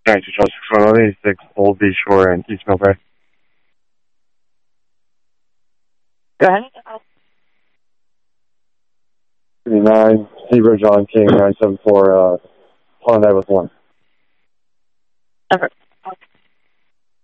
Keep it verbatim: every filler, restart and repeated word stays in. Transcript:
nine two six one eight six Old Beach Shore and East Millbrae. Go ahead. nine Zebra John King nine seven four uh Pond with one. Over.